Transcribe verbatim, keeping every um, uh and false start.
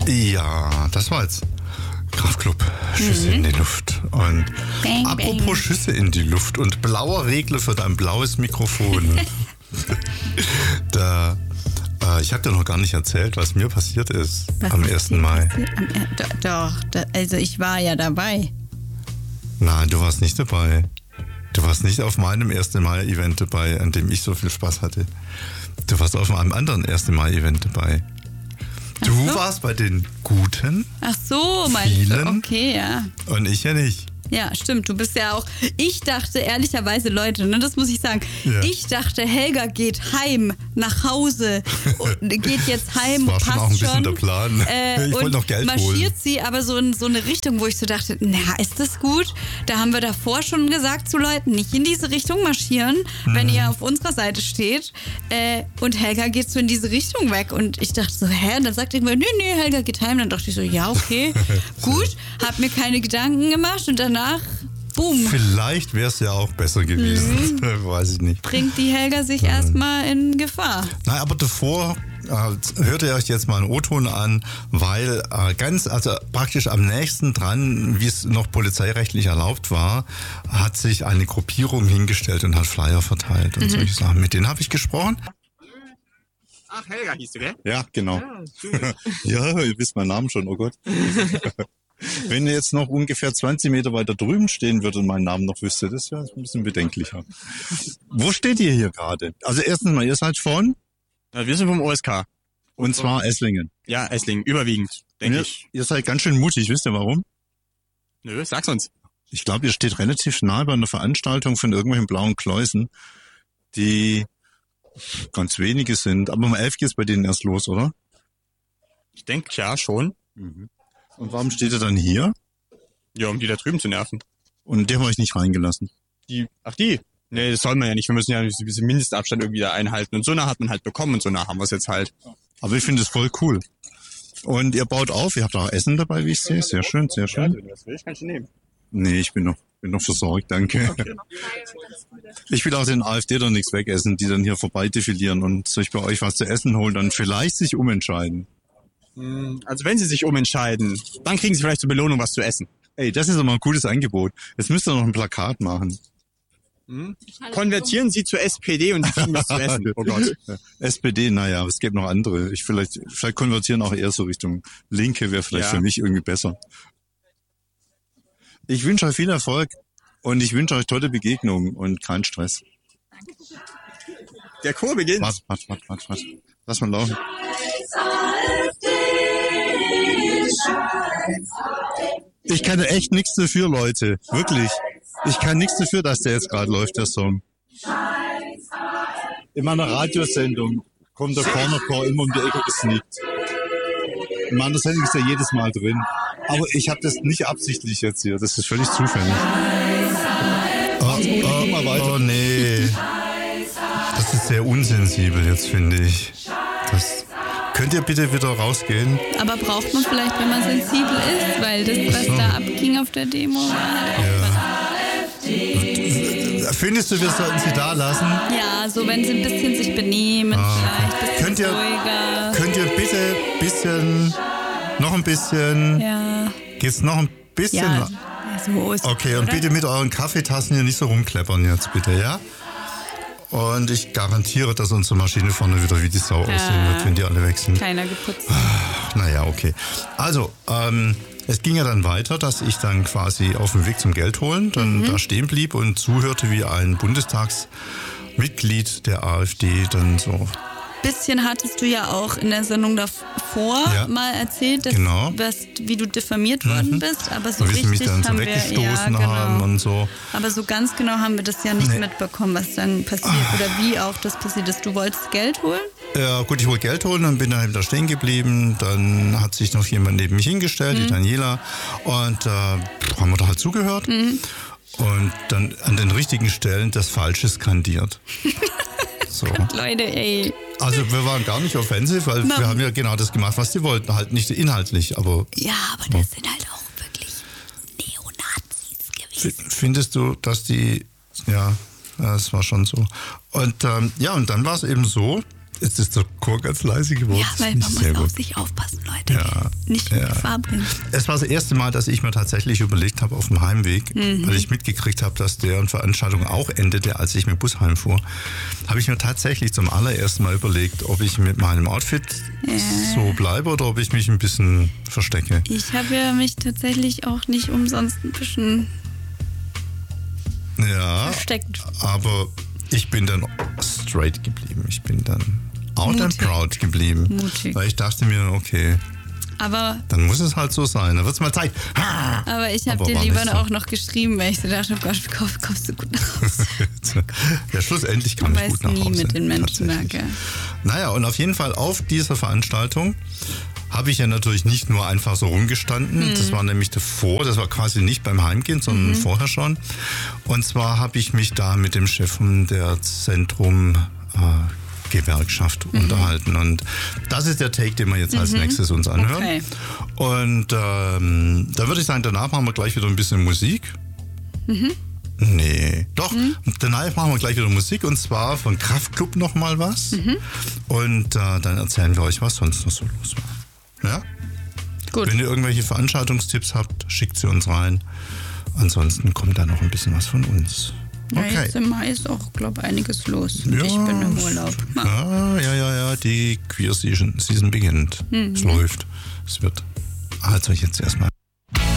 Ja, das war jetzt Kraftklub. Schüsse mhm. in die Luft. Und bang, apropos bang. Schüsse in die Luft und blauer Regler für dein blaues Mikrofon. da, äh, ich habe dir noch gar nicht erzählt, was mir passiert ist was am ersten Mai. Am, äh, doch, da, also ich war ja dabei. Nein, du warst nicht dabei. Du warst nicht auf meinem ersten Mai-Event dabei, an dem ich so viel Spaß hatte. Du warst auf einem anderen ersten Mai-Event dabei. Du so. warst bei den Guten. Ach so, meinst du? Okay, ja. Und ich ja nicht. Ja, stimmt. Du bist ja auch. Ich dachte ehrlicherweise, Leute, ne, das muss ich sagen. Ja. Ich dachte, Helga geht heim, nach Hause, und geht jetzt heim. Das war passt schon auch ein bisschen schon. der Plan. Äh, ich wollte noch Geld marschiert holen. Marschiert sie aber so in so eine Richtung, wo ich so dachte, na, ist das gut? Da haben wir davor schon gesagt zu Leuten, nicht in diese Richtung marschieren, mhm. wenn ihr auf unserer Seite steht. Äh, und Helga geht so in diese Richtung weg. Und ich dachte so, hä? Und dann sagt irgendwer, nee, nee, Helga geht heim. Dann dachte ich so, ja, okay, gut. Hab mir keine Gedanken gemacht und danach boom. Vielleicht wäre es ja auch besser gewesen. Mhm. Weiß ich nicht. Bringt die Helga sich ja. erstmal in Gefahr. Nein, aber davor äh, hört ihr euch jetzt mal einen O-Ton an, weil äh, ganz, also praktisch am nächsten dran, wie es noch polizeirechtlich erlaubt war, hat sich eine Gruppierung hingestellt und hat Flyer verteilt und mhm. solche Sachen. Mit denen habe ich gesprochen. Ach, Helga hieß du, gell? Ja, genau. Ja, ja, ihr wisst meinen Namen schon, oh Gott. Wenn ihr jetzt noch ungefähr zwanzig Meter weiter drüben stehen würdet und meinen Namen noch wüsstet, das wäre ein bisschen bedenklicher. Wo steht ihr hier gerade? Also erstens mal, ihr seid von? Ja, wir sind vom O S K. Und zwar Esslingen. Ja, Esslingen, überwiegend, denke ich. Ihr seid ganz schön mutig, wisst ihr warum? Nö, sag's uns. Ich glaube, ihr steht relativ nah bei einer Veranstaltung von irgendwelchen blauen Kläusen, die ganz wenige sind. Aber um elf geht's bei denen erst los, oder? Ich denke, ja, schon. Mhm. Und warum steht ihr dann hier? Ja, um die da drüben zu nerven. Und die haben euch nicht reingelassen? Die, ach die? Nee, das soll man ja nicht. Wir müssen ja diesen Mindestabstand irgendwie da einhalten. Und so nah hat man halt bekommen und so nah haben wir es jetzt halt. Aber ich finde es voll cool. Und ihr baut auf, ihr habt auch Essen dabei, wie ich sehe. Sehr schön, sehr schön. Ja, wenn du das willst, kannst du nehmen. Nee, ich bin noch, bin noch versorgt, danke. Okay. Ich will auch den AfD doch nichts wegessen, die dann hier vorbei defilieren und sich bei euch was zu essen holen und vielleicht sich umentscheiden. Also wenn sie sich umentscheiden, dann kriegen sie vielleicht zur Belohnung was zu essen. Ey, das ist doch mal ein gutes Angebot. Jetzt müsst ihr noch ein Plakat machen. Hm? Konvertieren Sie zur S P D und sie kriegen was zu essen. Oh Gott. S P D, naja, es gibt noch andere. Ich vielleicht, vielleicht konvertieren auch eher so Richtung Linke, wäre vielleicht ja. für mich irgendwie besser. Ich wünsche euch viel Erfolg und ich wünsche euch tolle Begegnungen und keinen Stress. Der Chor beginnt. Warte, warte, warte, warte, warte. Lass mal laufen. Ich kann echt nichts dafür, Leute. Wirklich. Ich kann nichts dafür, dass der jetzt gerade läuft, der Song. In meiner Radiosendung kommt der Corner Chor immer um die Ecke gesneakt. In meiner Sendung ist er jedes Mal drin. Aber ich habe das nicht absichtlich jetzt hier. Das ist völlig zufällig. Oh, oh, oh, oh nee. Das ist sehr unsensibel jetzt, finde ich. Das Könnt ihr bitte wieder rausgehen? Aber braucht man vielleicht, wenn man sensibel ist, weil das, was so. da abging auf der Demo war. Ja. Findest du, wir sollten sie da lassen? Ja, so wenn sie ein bisschen sich benehmen, ah, vielleicht ein bisschen könnt ihr, ruhiger. Könnt ihr bitte ein bisschen, noch ein bisschen, ja. geht's noch ein bisschen? Ja, so ist okay, und oder? bitte mit euren Kaffeetassen hier nicht so rumkleppern jetzt bitte, ja? Und ich garantiere, dass unsere Maschine vorne wieder wie die Sau ja. aussehen wird, wenn die alle weg sind. Keiner geputzt. Naja, okay. Also, ähm, es ging ja dann weiter, dass ich dann quasi auf dem Weg zum Geld holen dann mhm. da stehen blieb und zuhörte, wie ein Bundestagsmitglied der AfD dann so... Bisschen hattest du ja auch in der Sendung davor ja. mal erzählt, dass, genau. was, wie du diffamiert mhm. worden bist, aber so und richtig mich dann haben so wir weggestoßen ja, genau. haben und so. Aber so ganz genau haben wir das ja nicht nee. mitbekommen, was dann passiert ah. oder wie auch das passiert ist. Du wolltest Geld holen? Ja gut, ich wollte Geld holen, dann bin ich da stehen geblieben, dann hat sich noch jemand neben mich hingestellt, mhm. die Daniela, und äh, haben wir da halt zugehört mhm. und dann an den richtigen Stellen das Falsche skandiert. So. Gott, Leute, ey. Also wir waren gar nicht offensiv, weil Mama. wir haben ja genau das gemacht, was die wollten, halt nicht inhaltlich, aber... Ja, aber das oh. sind halt auch wirklich Neonazis gewesen. F- findest du, dass die... Ja, das war schon so. Und ähm, ja, und dann war es eben so, Jetzt ist der Chor ganz leise geworden. Ja, weil man muss auf sich aufpassen, Leute. Ja, nicht in ja. Gefahr bringen. Es war das erste Mal, dass ich mir tatsächlich überlegt habe auf dem Heimweg, mhm. weil ich mitgekriegt habe, dass deren Veranstaltung auch endete, als ich mit Bus heimfuhr, habe ich mir tatsächlich zum allerersten Mal überlegt, ob ich mit meinem Outfit ja. so bleibe oder ob ich mich ein bisschen verstecke. Ich habe ja mich tatsächlich auch nicht umsonst ein bisschen ja, versteckt. Aber ich bin dann straight geblieben. Ich bin dann out Mutig. and proud geblieben. Mutig. Weil ich dachte mir, okay, aber dann muss es halt so sein. Dann wird es mal Zeit. Ha! Aber ich habe dir lieber so. auch noch geschrieben, weil ich so dachte, oh Gott, wie kommst du gut nach Hause? Ja, schlussendlich kam ich gut nach Hause. Man weiß nie mit den Menschen, merke. Naja, und auf jeden Fall auf dieser Veranstaltung habe ich ja natürlich nicht nur einfach so rumgestanden. Hm. Das war nämlich davor, das war quasi nicht beim Heimgehen, sondern mhm. vorher schon. Und zwar habe ich mich da mit dem Chef der Zentrum äh, Gewerkschaft mhm. unterhalten. Und das ist der Take, den wir jetzt mhm. als nächstes uns anhören. Okay. Und ähm, da würde ich sagen, danach machen wir gleich wieder ein bisschen Musik. Mhm. Nee, doch. Mhm. Danach machen wir gleich wieder Musik und zwar von Kraftklub nochmal was. Mhm. Und äh, dann erzählen wir euch, was sonst noch so los war. Ja? Gut. Wenn ihr irgendwelche Veranstaltungstipps habt, schickt sie uns rein. Ansonsten kommt da noch ein bisschen was von uns. Okay. Ja, jetzt im Mai ist auch, glaube ich, einiges los. Ja, ich bin im Urlaub. Ja, ja, ja, ja, die Queer Season, Season beginnt. Mhm. Es läuft. Es wird. Also jetzt erstmal.